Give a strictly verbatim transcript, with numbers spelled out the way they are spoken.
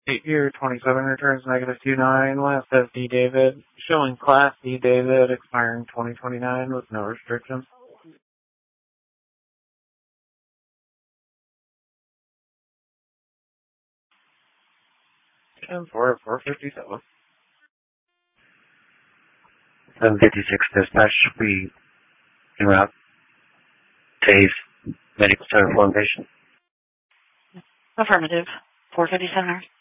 eight year twenty-seven returns negative two nine. Last S D David. Showing Class D David expiring twenty twenty-nine with no restrictions. And for four fifty-seven. seven fifty-six dispatch, we en route. Tave medical center formation. Affirmative. four fifty-seven hours.